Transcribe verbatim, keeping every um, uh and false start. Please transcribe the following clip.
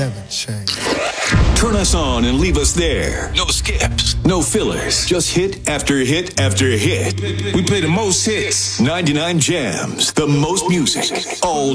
Never change. Turn us on and leave us there. No skips, no fillers. Just hit after hit after hit. We play the most hits. ninety-nine Jams, the most music, all